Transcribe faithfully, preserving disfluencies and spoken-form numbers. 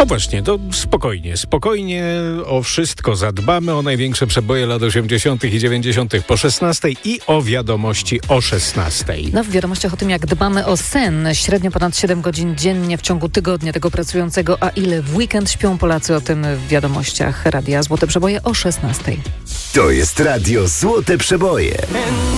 O właśnie, to spokojnie, spokojnie o wszystko zadbamy, o największe przeboje lat osiemdziesiątych i dziewięćdziesiątych po szesnastej i o wiadomości o szesnastej. No w wiadomościach o tym, jak dbamy o sen. Średnio ponad siedem godzin dziennie w ciągu tygodnia tego pracującego, a ile w weekend śpią Polacy, o tym w wiadomościach Radia Złote Przeboje o szesnastej. To jest Radio Złote Przeboje.